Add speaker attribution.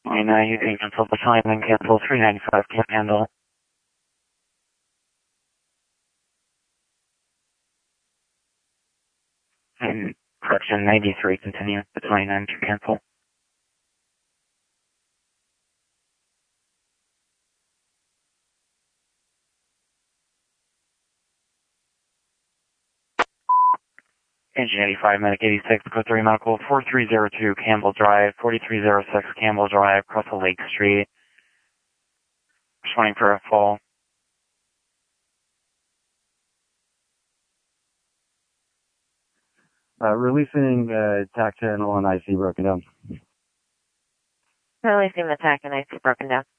Speaker 1: You can cancel the time and cancel 395, can't handle. And correction, 93, continue. The 29 to cancel. Engine 85, Medic 86, Code 3 Medical, 4302 Campbell Drive, 4306 Campbell Drive, Russell Lake Street. Just waiting for a fall.
Speaker 2: Releasing TAC channel and IC broken down.
Speaker 3: Releasing the TAC and IC broken down.